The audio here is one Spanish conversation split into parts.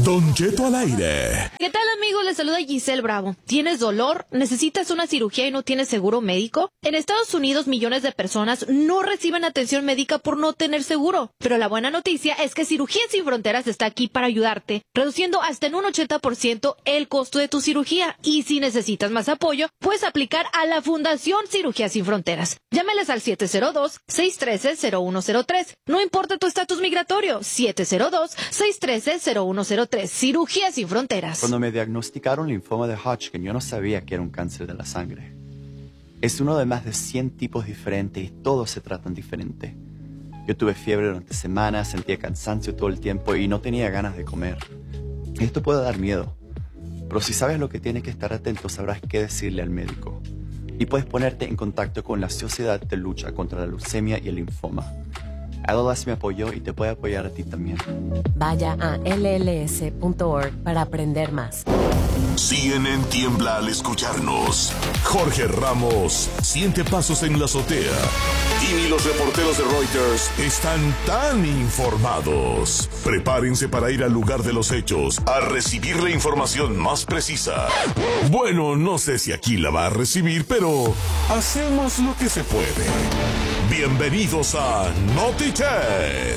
Don Cheto al aire. ¿Qué tal, amigos? Les saluda Giselle Bravo. ¿Tienes dolor? ¿Necesitas una cirugía y no tienes seguro médico? En Estados Unidos, millones de personas no reciben atención médica por no tener seguro. Pero la buena noticia es que Cirugías Sin Fronteras está aquí para ayudarte, reduciendo hasta en un 80% el costo de tu cirugía. Y si necesitas más apoyo, puedes aplicar a la Fundación Cirugías Sin Fronteras. Llámeles al 702-613-0103. No importa tu estatus migratorio, 702-613-0103. Cirugías Sin Fronteras. Cuando me diagnosticaron linfoma de Hodgkin, yo no sabía que era un cáncer de la sangre. Es uno de más de 100 tipos diferentes y todos se tratan diferente. Yo tuve fiebre durante semanas, sentía cansancio todo el tiempo y no tenía ganas de comer. Esto puede dar miedo, pero si sabes lo que tienes que estar atento, sabrás qué decirle al médico. Y puedes ponerte en contacto con la Sociedad de Lucha contra la Leucemia y el Linfoma. LLS me apoyó y te puede apoyar a ti también. Vaya a lls.org para aprender más. CNN tiembla al escucharnos. Jorge Ramos siente pasos en la azotea. Y ni los reporteros de Reuters están tan informados. Prepárense para ir al lugar de los hechos a recibir la información más precisa. Bueno, no sé si aquí la va a recibir, pero hacemos lo que se puede. Bienvenidos a Notichet.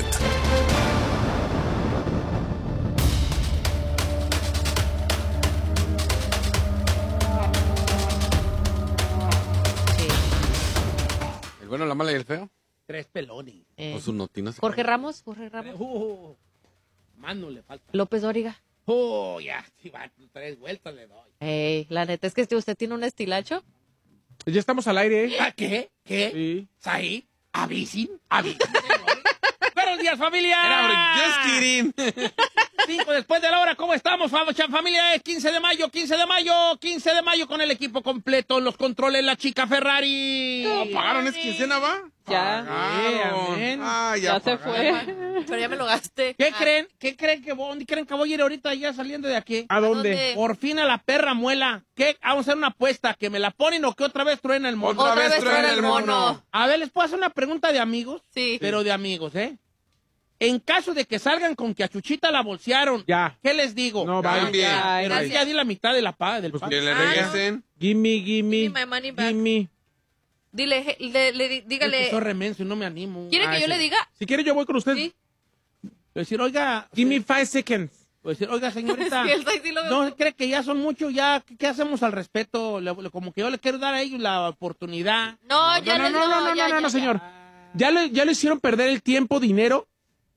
El bueno, la mala y el feo. Tres pelones. Con sus notinas. Jorge Ramos. Mano le falta. López Dóriga. Ya, si va, 3 vueltas le doy. La neta es que usted tiene un estilacho. Ya estamos al aire, ¿eh? ¿Ah, qué? Sí. ¿Saí? ¿Avisin? ¡Buenos días, familia! Just kidding. 5 después de la hora, ¿cómo estamos, familia? Es 15 de mayo con el equipo completo, los controles, la chica Ferrari. ¿Pagaron? ¿Es quincena, va? Ya. Amén. Ya se pagaron. fue. Pero ya me lo gasté. ¿Qué creen? ¿Dónde creen que voy a ir ahorita ya saliendo de aquí? ¿A dónde? Por fin a la perra muela. ¿Qué? Vamos a hacer una apuesta. ¿Que me la ponen o que otra vez truena el mono? Otra vez truena el mono. A ver, ¿les puedo hacer una pregunta de amigos? Sí. Pero de amigos, ¿eh? En caso de que salgan con que a Chuchita la bolsearon, Ya. ¿qué les digo? No, vaya. Bien. Pero Gracias. ya di la mitad de la del Pues pago. Que le no. regresen. Gimme. Give me my money back. Gimme. Dile, Es que dígale. soy remenso y no me animo. ¿Quiere que yo le diga? Si quiere, yo voy con usted. Sí. Voy a decir, oiga... Give me 5 seconds. Voy a decir, oiga, señorita... Sí, él sí lo veo. ¿No cree que ya son muchos? Ya, ¿qué hacemos al respeto? Como que yo le quiero dar a ellos la oportunidad. No, ya les No, señor. Ya le hicieron perder el tiempo, dinero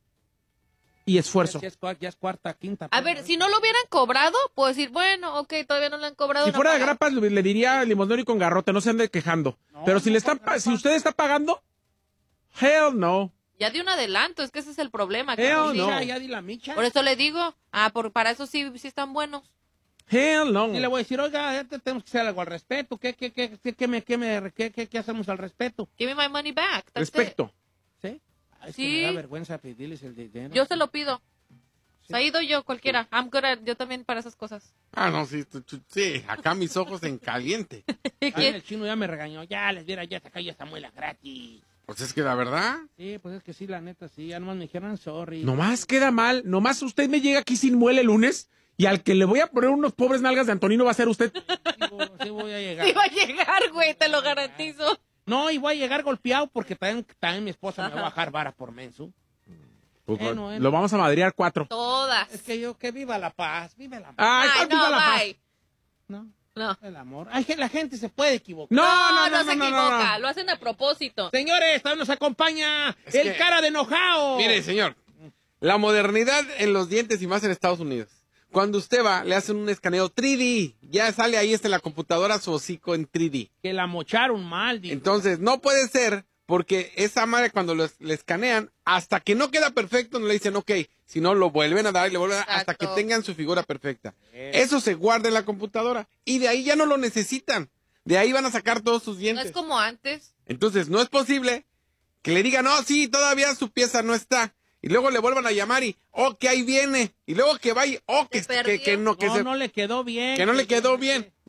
y esfuerzo. Ya es cuarta, quinta. A ver, si no lo hubieran cobrado, puedo decir, bueno, ok, todavía no le han cobrado. Si no fuera de paga. grapas, le diría limosnero y con garrote, no se ande quejando. No, Pero si no, le están, con grapas. si usted está pagando, hell no. Ya di un adelanto, es que ese es el problema. No. Ya di la micha. Por eso le digo, para eso sí están buenos. Hell no. Y le voy a decir, oiga, ya tenemos que hacer algo al respeto. ¿Qué hacemos al respeto? Give me my money back. that's it. Respecto. ¿Sí? Es Sí. que me da vergüenza pedirles el dinero. Yo se lo pido. Ahí doy yo, cualquiera. Yo también para esas cosas. Sí, sí, acá mis ojos en caliente. Ay, el chino ya me regañó. Ya les diera, ya acá ya está muela gratis. Pues es que la verdad. Sí, pues es que sí, la neta, sí. Ya nomás me dijeron sorry. Nomás queda mal. Nomás usted me llega aquí sin muela el lunes y al que le voy a poner unos pobres nalgas de Antonino va a ser usted. Sí voy a llegar. Sí va a llegar, güey, te lo garantizo. No, y voy a llegar golpeado porque también mi esposa me va a bajar vara por menso. Bueno. Lo vamos a madrear 4. Todas. Es que que viva la paz, viva el amor. Ay, Ay, viva no, la paz. bye. No. El amor. Ay, la gente se puede equivocar. No se equivoca, lo hacen a propósito. Señores, también nos acompaña el cara de enojado. Mire, señor. La modernidad en los dientes y más en Estados Unidos. Cuando usted va, le hacen un escaneo 3D. Ya sale ahí en la computadora su hocico en 3D. Que la mocharon mal, digo. Entonces, no puede ser, porque esa madre cuando le escanean, hasta que no queda perfecto, no le dicen, ok, si no, lo vuelven a dar y le vuelven a dar hasta que tengan su figura perfecta. Eso se guarda en la computadora y de ahí ya no lo necesitan. De ahí van a sacar todos sus No dientes. es como antes. Entonces, no es posible que le digan, no, sí, todavía su pieza no está. Y luego le vuelvan a llamar y, que ahí viene. Y luego que vaya, Se perdió. no, No le quedó bien. que no le quedó bien.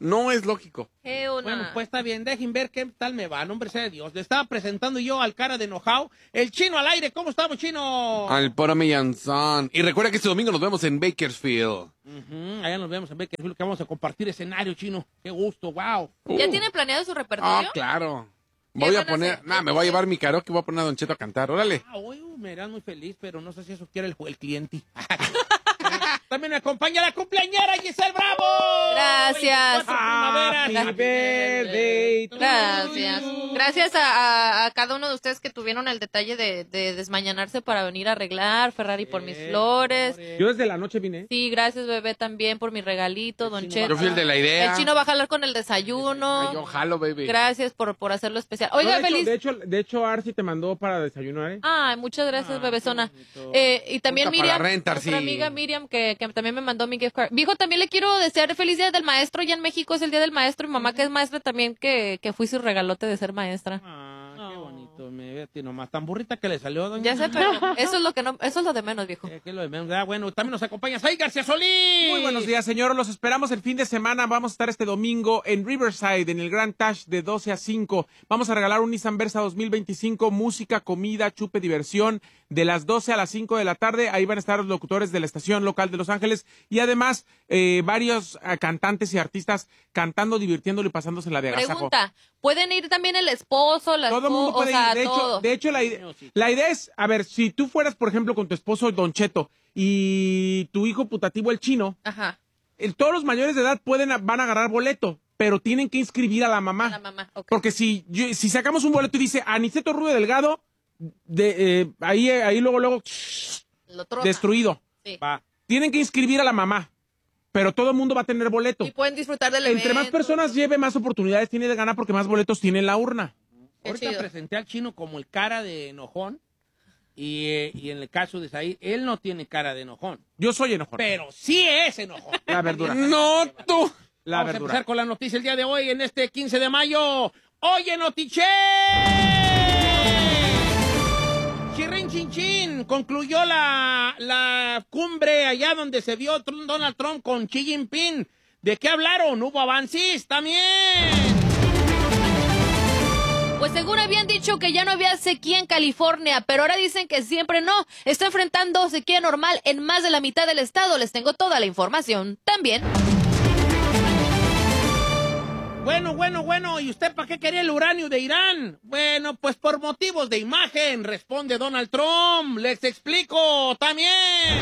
No es lógico. Bueno, pues está bien, dejen ver qué tal me va, nombre sea de Dios. Le estaba presentando yo al cara de enojado, el Chino al aire. ¿Cómo estamos, Chino? Al Son. Y recuerda que este domingo nos vemos en Bakersfield. Allá nos vemos en Bakersfield, que vamos a compartir escenario, Chino. Qué gusto, wow. ¿Ya tiene planeado su repertorio? Claro. Voy a poner, me voy a llevar mi karaoke y voy a poner a Don Cheto a cantar, órale. Me irán muy feliz, pero no sé si eso quiere el cliente. También me acompaña la cumpleañera Giselle Bravo. Gracias. Happy birthday to Gracias. you. Gracias a cada uno de ustedes que tuvieron el detalle de desmañanarse para venir a arreglar, Ferrari por mis flores. Yo desde la noche vine. Sí, gracias, bebé, también por mi regalito, Don Cheto. Yo fui el de la idea. El Chino va a jalar con el desayuno. Yo jalo, baby. Gracias por hacerlo especial. Oiga, No, feliz. de hecho, Arcy te mandó para desayunar, ¿eh? Ay, muchas gracias, bebezona. Y también Punta para Miriam, rentar, nuestra sí. amiga Miriam, que también me mandó mi gift card. Viejo, también le quiero desear feliz día del maestro. Ya en México es el día del maestro. Mi mamá, que es maestra, también que fui su regalote de ser maestra. Qué bonito. Me ve a ti nomás. Tan burrita que le salió, doña. Ya sé, pero eso es lo que no, eso es lo de menos, viejo. ¿Qué es lo de menos? Bueno, también nos acompañas ahí, García Solís. Muy buenos días, señor. Los esperamos el fin de semana. Vamos a estar este domingo en Riverside, en el Grand Tash, de 12 a 5. Vamos a regalar un Nissan Versa 2025, música, comida, chupe, diversión, de las 12 a las 5 de la tarde. Ahí van a estar los locutores de la estación local de Los Ángeles y además varios cantantes y artistas cantando, divirtiéndolo y pasándosela de agasajo. Pregunta, ¿pueden ir también el esposo, la Todo el mundo puede esposa, ir. todo? De hecho, la idea es, a ver, si tú fueras, por ejemplo, con tu esposo Don Cheto y tu hijo putativo el Chino, Ajá, todos los mayores de edad van a agarrar boleto, pero tienen que inscribir a la mamá. la mamá, ok. Porque si sacamos un boleto y dice Aniceto Rubio Delgado, ahí luego Lo trota. destruido. Sí. Va. Tienen que inscribir a la mamá, pero todo el mundo va a tener boleto. Y pueden disfrutar del evento. Entre más personas lleve, más oportunidades tiene de ganar porque más boletos tiene en la urna. Qué Ahorita chido. presenté al Chino como el cara de enojón. Y en el caso de Saí, él no tiene cara de enojón. Yo soy enojón. Pero sí es enojón. La verdura. No, tú. La Vamos a verdura. empezar con la noticia el día de hoy, en este 15 de mayo. ¡Oye, Notiche! Chirrin Chin Chin concluyó la cumbre allá donde se vio Donald Trump con Xi Jinping. ¿De qué hablaron? ¿Hubo avances? ¡También! Pues según habían dicho que ya no había sequía en California, pero ahora dicen que siempre no. Está enfrentando sequía normal en más de la mitad del estado. Les tengo toda la información. También. Bueno, ¿y usted para qué quería el uranio de Irán? Bueno, pues por motivos de imagen, responde Donald Trump. Les explico también.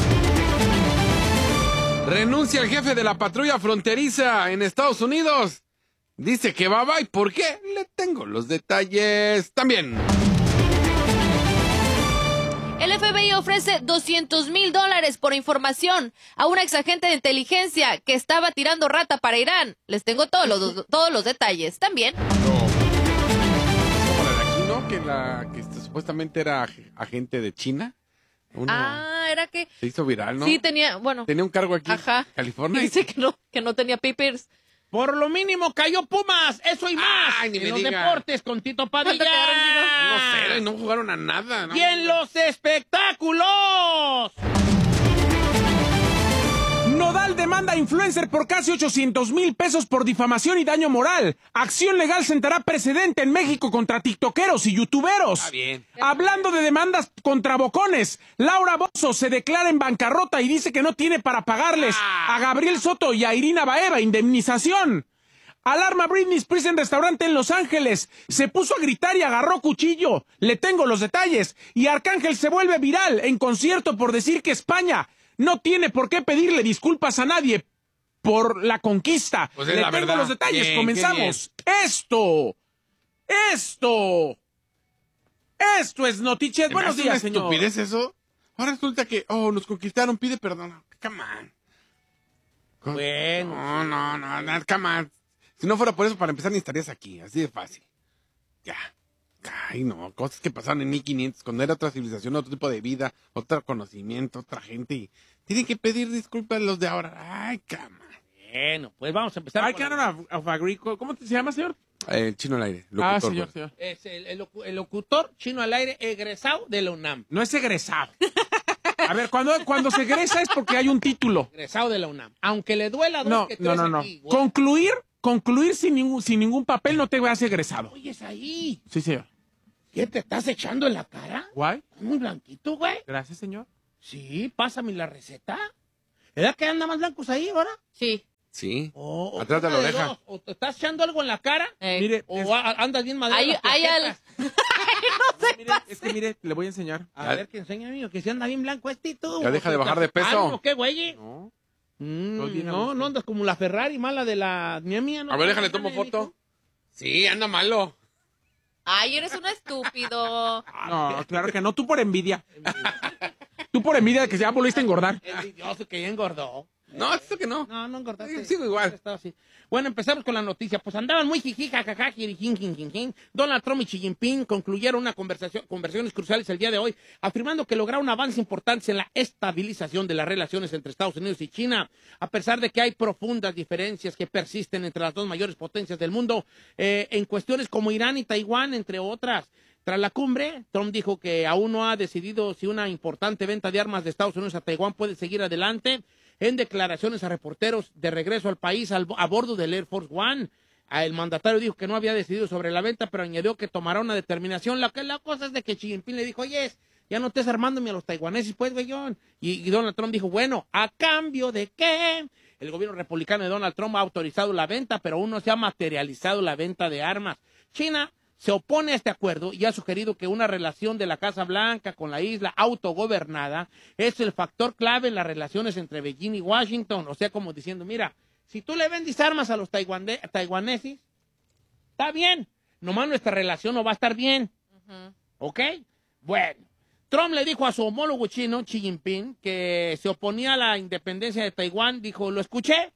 Renuncia el jefe de la patrulla fronteriza en Estados Unidos. Dice que va, ¿y por qué? Le tengo los detalles también. El FBI ofrece $200,000 por información a una exagente de inteligencia que estaba tirando rata para Irán. Les tengo todos los detalles. También. Como la de aquí, ¿no? Que supuestamente era agente de China. Era que... Se hizo viral, ¿no? Sí, tenía un cargo aquí Ajá. en California. Dice que no tenía papers. Por lo mínimo cayó Pumas, eso y más. Ay, ni en me los diga. deportes con Tito Padilla. No sé, no jugaron a nada. ¿no? Y en los espectáculos. Nodal demanda a influencer por casi 800,000 pesos por difamación y daño moral. Acción legal sentará precedente en México contra tiktokeros y youtuberos. Está bien. Hablando de demandas contra bocones, Laura Bozzo se declara en bancarrota y dice que no tiene para pagarles a Gabriel Soto y a Irina Baeva indemnización. Alarma Britney Spears en restaurante en Los Ángeles. Se puso a gritar y agarró cuchillo. Le tengo los detalles. Y Arcángel se vuelve viral en concierto por decir que España no tiene por qué pedirle disculpas a nadie por la conquista. Pues es Le la tengo verdad. los detalles. Bien, Comenzamos. Esto es Notichet. Buenos ¿Es días, una señor. estupidez eso? Ahora resulta que, nos conquistaron, pide perdón. Come on. Bueno. No, come on. Si no fuera por eso, para empezar, ni estarías aquí. Así de fácil. Ya. Ay, no, cosas que pasaron en 1500, cuando era otra civilización, otro tipo de vida, otro conocimiento, otra gente, y tienen que pedir disculpas a los de ahora. Ay, cama. Bueno, pues vamos a empezar. I con la- cannot agree. ¿Cómo se llama, señor? El chino al aire. Locutor, Señor, pues. señor. Es el locutor Chino al aire egresado de la UNAM. No es egresado. A ver, cuando se egresa es porque hay un título. Egresado de la UNAM. Aunque le duela a dos No, que tú no, eres no, no. aquí, güey. Concluir sin ningún papel no te vas egresado. Oye, es ahí. Sí, señor. ¿Qué te estás echando en la cara? ¿Guay? Muy blanquito, güey. Gracias, señor. Sí, pásame la receta. ¿Verdad que anda más blancos ahí ahora? Sí. Sí. O Atrás de la una oreja. dos, o te estás echando algo en la cara. Mire, O andas bien madera. es que mire, le voy a enseñar. A ver, que enseña a mí, que si anda bien blanco este y todo. Ya deja de bajar de peso. ¿O qué, güey? No. No andas como la Ferrari mala de la mía. ¿No? A ver, déjale, tomo foto. Sí, anda malo. Ay, eres un estúpido. No, claro que no. Tú por envidia. Tú por envidia de que ya volviste a engordar. Envidioso que ya engordó. No, eso que no. No engordaste. Sigo igual. Estaba así. Bueno, empezamos con la noticia. Pues andaban muy jiji, jajaja, jirijin. Donald Trump y Xi Jinping concluyeron conversaciones cruciales el día de hoy, afirmando que lograron avances importantes en la estabilización de las relaciones entre Estados Unidos y China, a pesar de que hay profundas diferencias que persisten entre las dos mayores potencias del mundo, en cuestiones como Irán y Taiwán, entre otras. Tras la cumbre, Trump dijo que aún no ha decidido si una importante venta de armas de Estados Unidos a Taiwán puede seguir adelante. En declaraciones a reporteros de regreso al país a bordo del Air Force One, el mandatario dijo que no había decidido sobre la venta, pero añadió que tomará una determinación. La cosa es de que Xi Jinping le dijo, oye, ya no estés armándome a los taiwaneses, pues, güeyón. Y Donald Trump dijo, bueno, ¿a cambio de qué? El gobierno republicano de Donald Trump ha autorizado la venta, pero aún no se ha materializado la venta de armas. China se opone a este acuerdo y ha sugerido que una relación de la Casa Blanca con la isla autogobernada es el factor clave en las relaciones entre Beijing y Washington. O sea, como diciendo, mira, si tú le vendes armas a los taiwaneses, está bien, nomás nuestra relación no va a estar bien. ¿Ok? Bueno, Trump le dijo a su homólogo chino, Xi Jinping, que se oponía a la independencia de Taiwán. Dijo, lo escuché.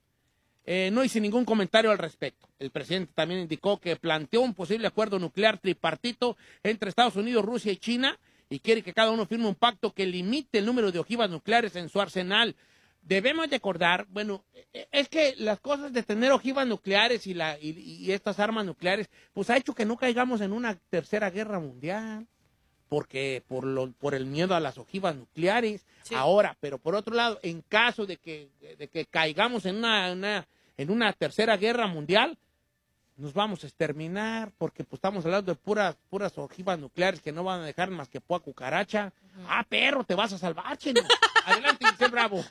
No hice ningún comentario al respecto. El presidente también indicó que planteó un posible acuerdo nuclear tripartito entre Estados Unidos, Rusia y China y quiere que cada uno firme un pacto que limite el número de ojivas nucleares en su arsenal. Debemos de acordar, bueno, es que las cosas de tener ojivas nucleares y estas armas nucleares, pues ha hecho que no caigamos en una tercera guerra mundial, porque por el miedo a las ojivas nucleares. Sí. Ahora, pero por otro lado, en caso de que caigamos en una tercera guerra mundial, nos vamos a exterminar, porque pues estamos hablando de puras ojivas nucleares que no van a dejar más que pua cucaracha. Ah, perro, te vas a salvar, chino. Adelante, Giselle Bravo.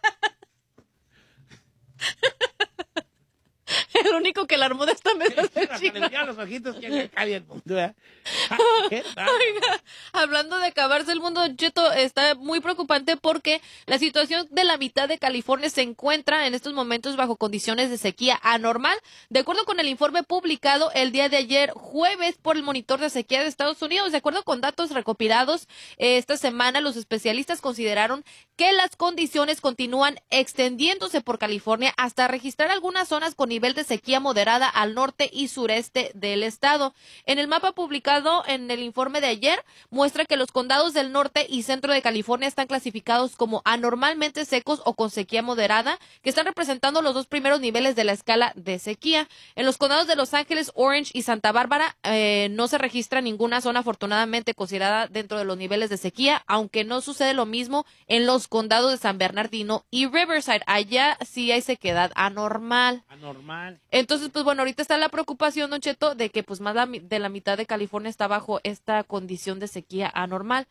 El único que la armó de esta mesa es Chino. Los ojitos que cae el mundo, ¿eh? Oiga, hablando de acabarse el mundo, Cheto, está muy preocupante porque la situación de la mitad de California se encuentra en estos momentos bajo condiciones de sequía anormal, de acuerdo con el informe publicado el día de ayer jueves por el monitor de sequía de Estados Unidos. De acuerdo con datos recopilados esta semana, los especialistas consideraron que las condiciones continúan extendiéndose por California hasta registrar algunas zonas con nivel de sequía moderada al norte y sureste del estado. En el mapa publicado en el informe de ayer, muestra que los condados del norte y centro de California están clasificados como anormalmente secos o con sequía moderada, que están representando los dos primeros niveles de la escala de sequía. En los condados de Los Ángeles, Orange y Santa Bárbara no se registra ninguna zona afortunadamente considerada dentro de los niveles de sequía, aunque no sucede lo mismo en los condados de San Bernardino y Riverside. Allá sí hay sequedad anormal. Entonces, pues bueno, ahorita está la preocupación, Don Cheto, de que pues más de la mitad de California está bajo esta condición de sequía anormal.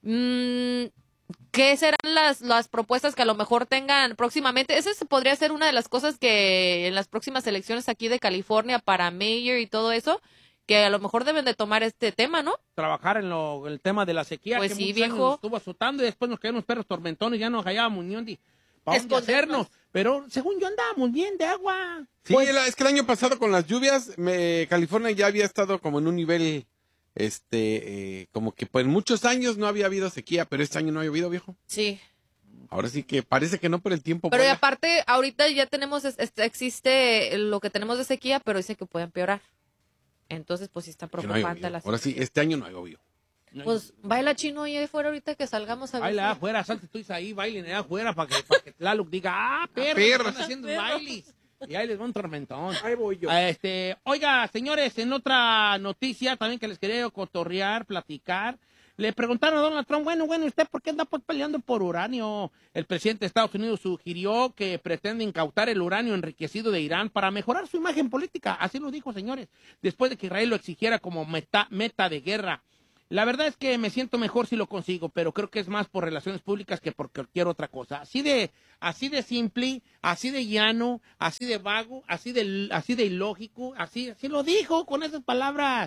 ¿Qué serán las propuestas que a lo mejor tengan próximamente? Esa podría ser una de las cosas que en las próximas elecciones aquí de California para mayor y todo eso, que a lo mejor deben de tomar este tema, ¿no? Trabajar en el tema de la sequía. Pues que sí, muchos viejo. años nos estuvo azotando y después nos caímos perros tormentones, ya nos hallábamos ni dónde para dónde hacernos. Pero según yo andábamos bien de agua. Sí, Pues, es que el año pasado con las lluvias, California ya había estado como en un nivel, como que pues en muchos años no había habido sequía, pero este año no ha llovido, viejo. Sí. Ahora sí que parece que no por el tiempo. Pero y vuela. aparte, ahorita ya tenemos, existe lo que tenemos de sequía, pero dice que puede empeorar. Entonces, pues sí está Que no ha preocupante llovido. la sequía. Ahora sí, este año no ha llovido. Pues baila chino ahí afuera ahorita que salgamos a ver. baila afuera, salte tú ahí, bailen allá afuera para que Tlaloc diga, perros, están haciendo bailes. Y ahí les va un tormentón. Ahí voy yo. Oiga, señores, en otra noticia también que les quería cotorrear, platicar. Le preguntaron a Donald Trump, bueno, ¿usted por qué anda pues peleando por uranio? El presidente de Estados Unidos sugirió que pretende incautar el uranio enriquecido de Irán para mejorar su imagen política. Así lo dijo, señores, después de que Israel lo exigiera como meta de guerra. La verdad es que me siento mejor si lo consigo, pero creo que es más por relaciones públicas que por cualquier otra cosa. Así de simple, así de llano, así de vago, así de ilógico, así lo dijo con esas palabras.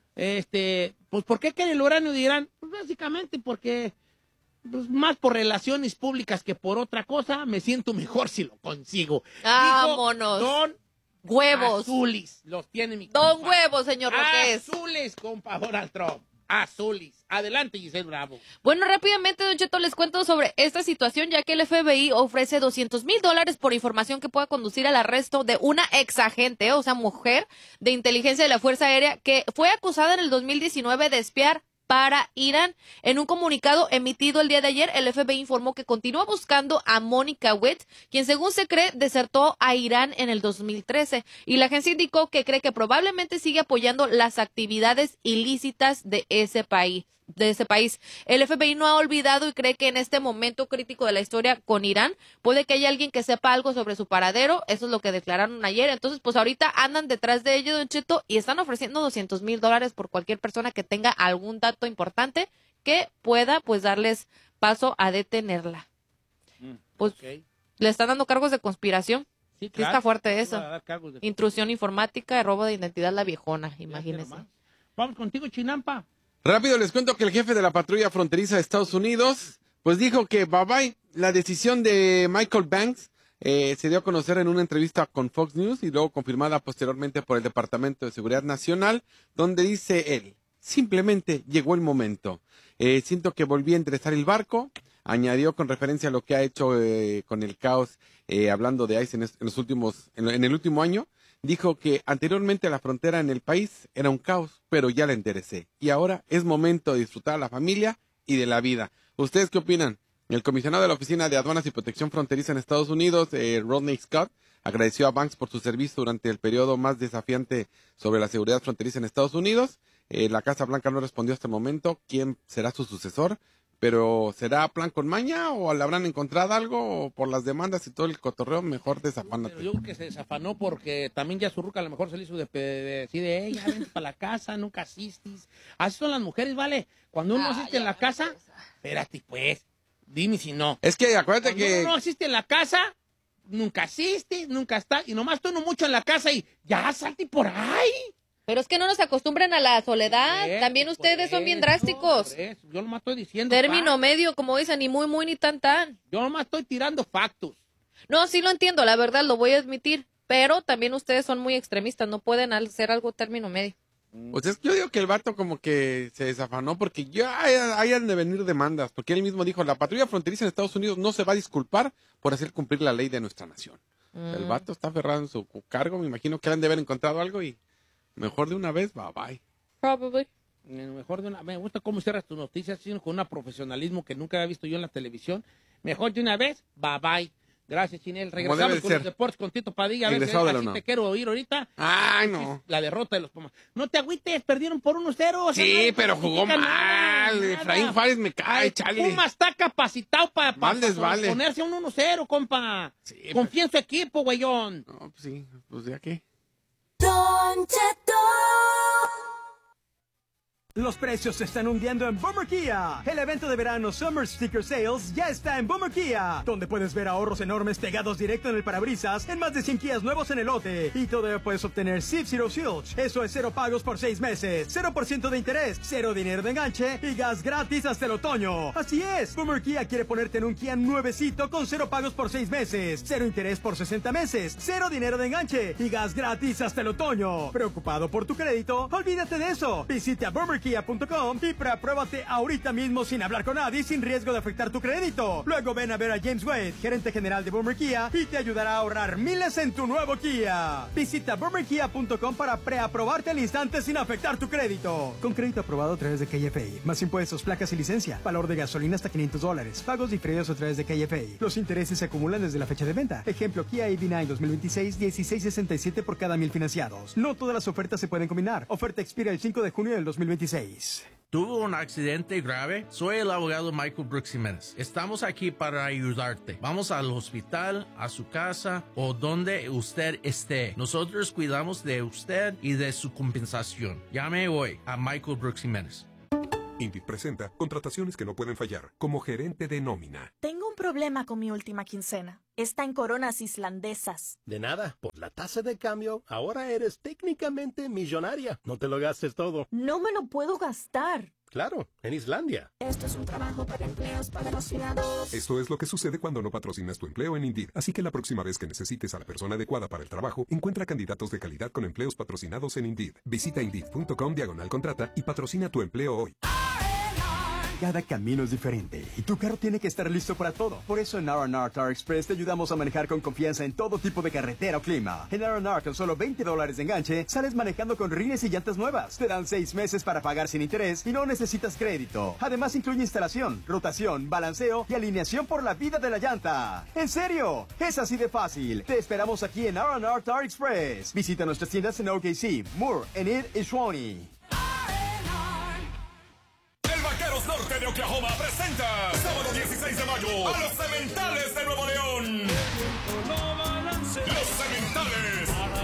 Pues ¿por qué quiere el uranio de Irán? Pues básicamente porque pues, más por relaciones públicas que por otra cosa, me siento mejor si lo consigo. Vámonos. Don Huevos. Azules, los tiene mi Don compa. Huevos, señor López. Azules, compa Donald Trump. Azules. Adelante, Giselle Bravo. Bueno, rápidamente, Don Cheto, les cuento sobre esta situación, ya que el FBI ofrece $200,000 por información que pueda conducir al arresto de una ex agente, o sea, mujer de inteligencia de la Fuerza Aérea, que fue acusada en el 2019 de espiar para Irán. En un comunicado emitido el día de ayer, el FBI informó que continúa buscando a Mónica Witt, quien según se cree desertó a Irán en el 2013, y la agencia indicó que cree que probablemente sigue apoyando las actividades ilícitas de ese país. El FBI no ha olvidado y cree que en este momento crítico de la historia con Irán puede que haya alguien que sepa algo sobre su paradero. Eso es lo que declararon ayer. Entonces, pues ahorita andan detrás de ello, Don Cheto, y están ofreciendo $200,000 por cualquier persona que tenga algún dato importante que pueda, pues, darles paso a detenerla. Pues, Okay. le están dando cargos de conspiración. Sí, Sí está fuerte eso. Va a dar cargos de- Intrusión informática, robo de identidad, la viejona, Fíjate imagínese. nomás. Vamos contigo, Chinampa. Rápido les cuento que el jefe de la patrulla fronteriza de Estados Unidos, pues dijo que bye. La decisión de Michael Banks se dio a conocer en una entrevista con Fox News y luego confirmada posteriormente por el Departamento de Seguridad Nacional, donde dice él, simplemente llegó el momento. Siento que volví a enderezar el barco. Añadió con referencia a lo que ha hecho con el caos, hablando de ICE en el último año. Dijo que anteriormente la frontera en el país era un caos, pero ya la enderecé. Y ahora es momento de disfrutar a la familia y de la vida. ¿Ustedes qué opinan? El comisionado de la Oficina de Aduanas y Protección Fronteriza en Estados Unidos, Rodney Scott, agradeció a Banks por su servicio durante el periodo más desafiante sobre la seguridad fronteriza en Estados Unidos. La Casa Blanca no respondió hasta el momento quién será su sucesor, pero ¿será plan con maña o le habrán encontrado algo o por las demandas y todo el cotorreo? Mejor desafánate. Pero yo creo que se desafanó porque también ya su ruca a lo mejor se le hizo de decir, ya vente para la casa, nunca asistes. Así son las mujeres, ¿vale? Cuando uno asiste en la casa, espérate pues, dime si no. Es que acuérdate Cuando que... uno no asiste en la casa, nunca asiste, nunca está, y nomás tú no mucho en la casa y ya salte por ahí. Pero es que no nos acostumbran a la soledad. Por También eso, ustedes son bien por drásticos. eso. Yo nomás estoy diciendo. Término medio, como dicen, ni muy, muy, ni tan, tan. Yo nomás estoy tirando factos. No, sí lo entiendo, la verdad, lo voy a admitir. Pero también ustedes son muy extremistas, no pueden hacer algo término medio. Pues es que yo digo que el vato como que se desafanó porque ya hay han de venir demandas, porque él mismo dijo, la patrulla fronteriza en Estados Unidos no se va a disculpar por hacer cumplir la ley de nuestra nación. El vato está aferrado en su cargo, me imagino que han de haber encontrado algo y mejor de una vez, bye. Probably. Mejor de una vez, me gusta cómo cierras tus noticias sino con un profesionalismo que nunca había visto yo en la televisión. Mejor de una vez, bye. Gracias, Chinel. Regresamos con los deportes con Tito Padilla. A ver si así te quiero oír ahorita. Ay, no. La derrota de los Pumas. No te agüites, perdieron por 1-0. Sí, pero jugó mal. Efraín Juárez me cae, chale. Pumas está capacitado para vale. ponerse a un 1-0, compa. Sí, Confía en su equipo, güeyón. No, pues sí, pues ya qué. Don Cheto. Los precios se están hundiendo en Boomer Kia. El evento de verano Summer Sticker Sales ya está en Boomer Kia, donde puedes ver ahorros enormes pegados directo en el parabrisas en más de 100 Kias nuevos en el lote. Y todavía puedes obtener SIP Zero Silch. Eso es 0 pagos por 6 meses, 0% de interés, 0 dinero de enganche y gas gratis hasta el otoño. Así es, Boomer Kia quiere ponerte en un Kia nuevecito con 0 pagos por 6 meses, 0 interés por 60 meses, 0 dinero de enganche y gas gratis hasta el otoño. ¿Preocupado por tu crédito? Olvídate de eso. Visita BoomerKia.com y pruébate ahorita mismo sin hablar con nadie, sin riesgo de afectar tu crédito. Luego ven a ver a James Wade, gerente general de Boomer Kia, y te ayudará a ahorrar miles en tu nuevo Kia. Visita BoomerKia.com para preaprobarte al instante sin afectar tu crédito. Con crédito aprobado a través de KFA. Más impuestos, placas y licencia. Valor de gasolina hasta $500. Pagos diferidos a través de KFA. Los intereses se acumulan desde la fecha de venta. Ejemplo, Kia EV9 2026, 1667 por cada 1000 financiados. No todas las ofertas se pueden combinar. Oferta expira el 5 de junio del 2026. ¿Tuvo un accidente grave? Soy el abogado Michael Brooks Jiménez. Estamos aquí para ayudarte. Vamos al hospital, a su casa o donde usted esté. Nosotros cuidamos de usted y de su compensación. Llame hoy a Michael Brooks Jiménez. Indeed presenta contrataciones que no pueden fallar, como gerente de nómina. Tengo un problema con mi última quincena. Está en coronas islandesas. De nada, por la tasa de cambio, ahora eres técnicamente millonaria. No te lo gastes todo. No me lo puedo gastar. Claro, en Islandia. Esto es un trabajo para empleos patrocinados. Esto es lo que sucede cuando no patrocinas tu empleo en Indeed. Así que la próxima vez que necesites a la persona adecuada para el trabajo, encuentra candidatos de calidad con empleos patrocinados en Indeed. Visita Indeed.com/contrata y patrocina tu empleo hoy. Cada camino es diferente y tu carro tiene que estar listo para todo. Por eso en R&R Car Express te ayudamos a manejar con confianza en todo tipo de carretera o clima. En R&R con solo $20 de enganche, sales manejando con rines y llantas nuevas. Te dan 6 meses para pagar sin interés y no necesitas crédito. Además incluye instalación, rotación, balanceo y alineación por la vida de la llanta. ¡En serio! Es así de fácil. Te esperamos aquí en R&R Car Express. Visita nuestras tiendas en OKC, Moore, Enid y Shawnee. Vaqueros Norte de Oklahoma presenta sábado 16 de mayo a los Sementales de Nuevo León. Los Sementales